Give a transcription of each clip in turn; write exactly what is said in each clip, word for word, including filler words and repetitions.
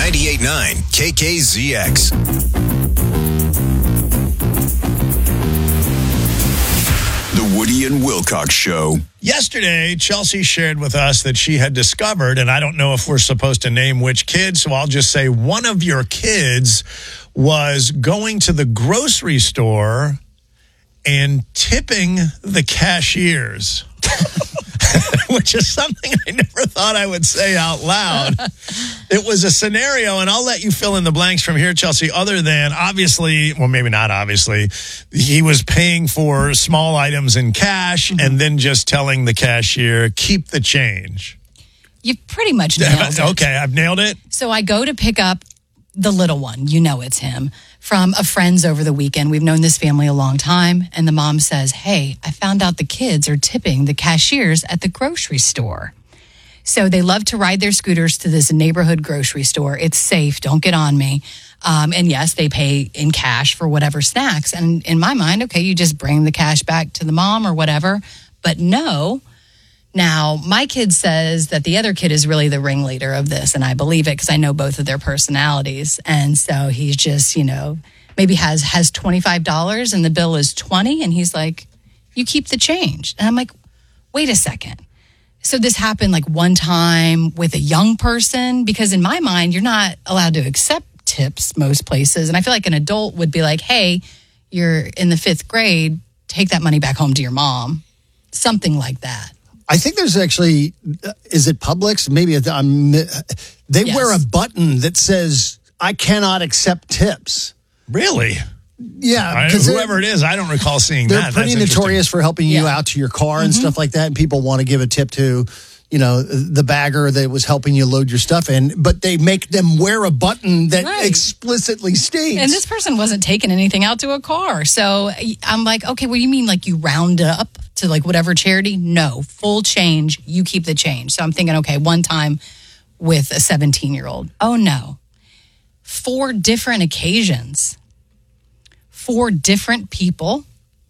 ninety-eight point nine K K Z X. The Woody and Wilcox Show. Yesterday, Chelsea shared with us that she had discovered, and I don't know if we're supposed to name which kid, so I'll just say one of your kids was going to the grocery store and tipping the cashiers, which is something I never thought I would say out loud. It was a scenario, and I'll let you fill in the blanks from here, Chelsea, other than obviously, well, maybe not obviously, he was paying for small items in cash mm-hmm. and then just telling the cashier, keep the change. You pretty much nailed it. Okay, I've nailed it. So I go to pick up the little one, you know it's him, from a friend's over the weekend. We've known this family a long time. And the mom says, hey, I found out the kids are tipping the cashiers at the grocery store. So they love to ride their scooters to this neighborhood grocery store. It's safe. Don't get on me. Um, and yes, they pay in cash for whatever snacks. And in my mind, okay, you just bring the cash back to the mom or whatever. But no. Now, my kid says that the other kid is really the ringleader of this, and I believe it because I know both of their personalities. And so he's just, you know, maybe has has twenty-five dollars and the bill is twenty dollars, and he's like, you keep the change. And I'm like, wait a second. So this happened like one time with a young person, because in my mind, you're not allowed to accept tips most places. And I feel like an adult would be like, hey, you're in the fifth grade, take that money back home to your mom. Something like that. I think there's actually, is it Publix? Maybe um, they Yes. wear a button that says, I cannot accept tips. Really? Yeah. I, whoever it is, I don't recall seeing they're that. They're pretty That's notorious for helping you Yeah. out to your car and Mm-hmm. stuff like that. And people want to give a tip to, you know, the bagger that was helping you load your stuff in. But they make them wear a button that Right. explicitly states. And this person wasn't taking anything out to a car. So I'm like, okay, what do you mean? Like you round up to like whatever charity? No, full change. You keep the change. So I'm thinking, okay, one time with a seventeen year old. Oh no. Four different occasions. Four different people.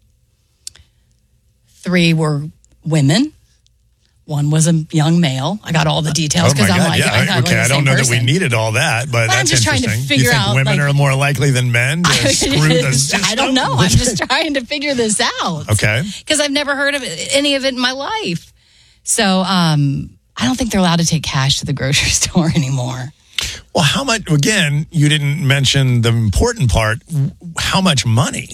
Three were women. One was a young male. I got all the details Oh my because I'm God, like, yeah. I thought okay, like I the don't same know person. that we needed all that, but But I'm that's just trying to interesting. figure you think out, women like- are more likely than men to screw the system? I don't know. I'm just trying to figure this out. Okay. Because I've never heard of it, any of it in my life. So um, I don't think they're allowed to take cash to the grocery store anymore. Well, how much, again, you didn't mention the important part, how much money?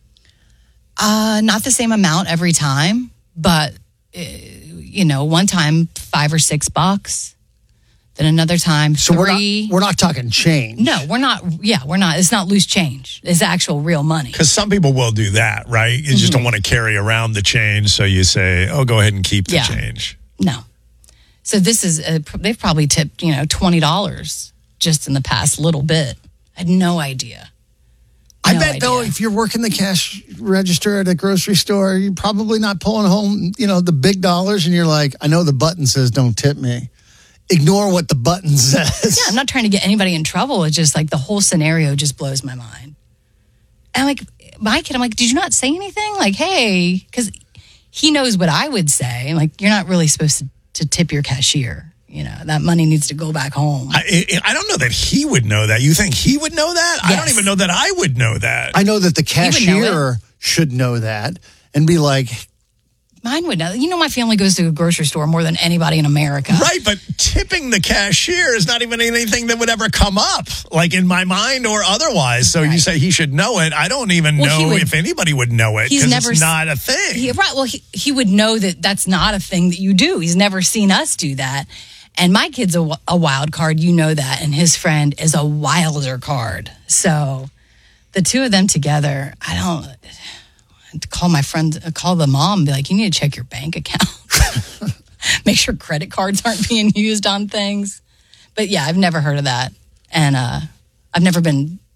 Uh, not the same amount every time, but, uh, you know, one time five or six bucks. Then another time so three. we're not, we're not talking change. No, we're not. Yeah, we're not. It's not loose change. It's actual real money. Because some people will do that, right? You just don't want to carry around the change, so you say, oh, go ahead and keep the Yeah. change. No. So this is, a, they've probably tipped, you know, twenty dollars just in the past little bit. I had no idea. I No bet, though, idea. if you're working the cash register at a grocery store, you're probably not pulling home, you know, the big dollars. And you're like, I know the button says don't tip me. Ignore what the button says. Yeah, I'm not trying to get anybody in trouble. It's just like the whole scenario just blows my mind. And like, my kid, I'm like, did you not say anything? Like, hey, because he knows what I would say. Like, you're not really supposed to, to tip your cashier. You know, that money needs to go back home. I, I I don't know that he would know that. You think he would know that? I don't Yes. even know that I would know that. I know that the would know cashier should know that and be like, Mine would know. You know, my family goes to a grocery store more than anybody in America. Right, but tipping the cashier is not even anything that would ever come up, like in my mind or otherwise. So you Right. say he should know it. I don't even Well, he know would- if anybody would know it He's because never it's s- not a thing. He, right. Well, he, he would know that that's not a thing that you do. He's never seen us do that. And my kid's a, a wild card. You know that. And his friend is a wilder card. So the two of them together, I don't I'd call my friend, call the mom and be like, you need to check your bank account. Make sure credit cards aren't being used on things. But yeah, I've never heard of that. And uh, I've never been